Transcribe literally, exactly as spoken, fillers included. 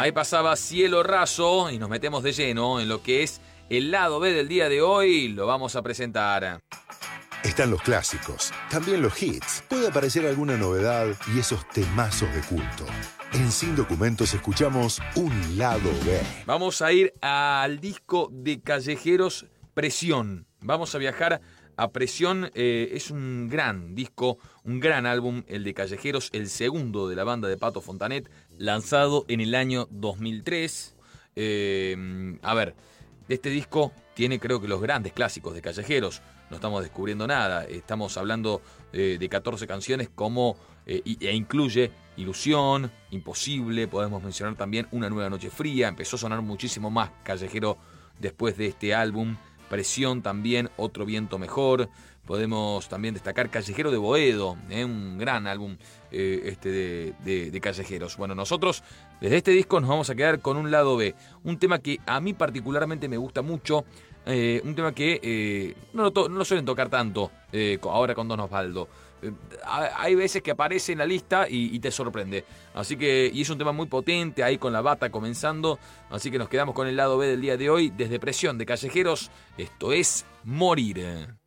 Ahí pasaba Cielo Raso y nos metemos de lleno en lo que es el lado B del día de hoy. Lo vamos a presentar. Están los clásicos, también los hits. Puede aparecer alguna novedad y esos temazos de culto. En Sin Documentos escuchamos un lado B. Vamos a ir al disco de Callejeros, Presión. Vamos a viajar a Presión. Eh, es un gran disco, un gran álbum, el de Callejeros, el segundo de la banda de Pato Fontanet, lanzado en el año dos mil tres. Eh, a ver, este disco tiene creo que los grandes clásicos de Callejeros. No estamos descubriendo nada. Estamos hablando eh, de catorce canciones como eh, e incluye Ilusión, Imposible. Podemos mencionar también Una Nueva Noche Fría. Empezó a sonar muchísimo más Callejero después de este álbum. Presión también, Otro Viento Mejor. Podemos también destacar Callejero de Boedo, ¿eh? Un gran álbum eh, este de, de, de Callejeros. Bueno, nosotros desde este disco nos vamos a quedar con un lado B. Un tema que a mí particularmente me gusta mucho. Eh, un tema que eh, no, lo to- no lo suelen tocar tanto eh, ahora con Don Osvaldo. Eh, hay veces que aparece en la lista y, y te sorprende. Así que, y es un tema muy potente, ahí con la bata comenzando. Así que nos quedamos con el lado B del día de hoy. Desde Presión de Callejeros, esto es Morir.